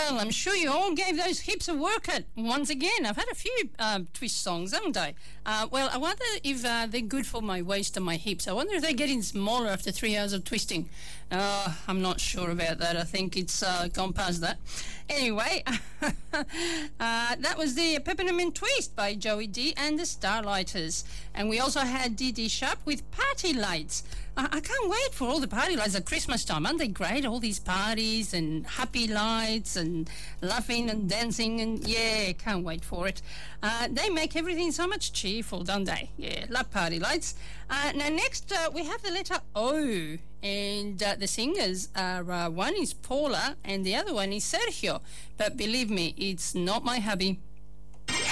Well, I'm sure you all gave those hips a workout once again. I've had a few twist songs, haven't I? Well, I wonder if they're good for my waist and my hips. I wonder if they're getting smaller after 3 hours of twisting. I'm not sure about that. I think it's gone past that. Anyway, that was the Peppermint Twist by Joey D and the Starlighters. And we also had Dee Sharp with Party Lights. I can't wait for all the party lights at Christmas time. Aren't they great? All these parties and happy lights and laughing and dancing, and yeah, can't wait for it. They make everything so much cheerful, don't they? Yeah, love party lights. Now next we have the letter O, and the singers are one is Paula and the other one is Sergio. But believe me, it's not my hubby.